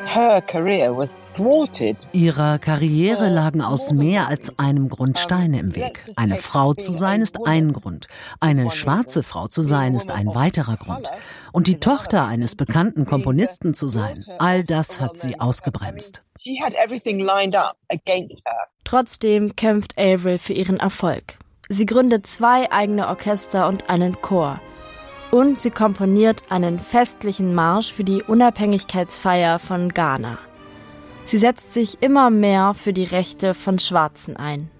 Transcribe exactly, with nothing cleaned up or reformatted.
Her career was thwarted. Ihrer Karriere lagen aus mehr als einem Grund Steine im Weg. Eine Frau zu sein ist ein Grund. Eine schwarze Frau zu sein ist ein weiterer Grund. Und die Tochter eines bekannten Komponisten zu sein, all das hat sie ausgebremst. Trotzdem kämpft Avril für ihren Erfolg. Sie gründet zwei eigene Orchester und einen Chor. Und sie komponiert einen festlichen Marsch für die Unabhängigkeitsfeier von Ghana. Sie setzt sich immer mehr für die Rechte von Schwarzen ein.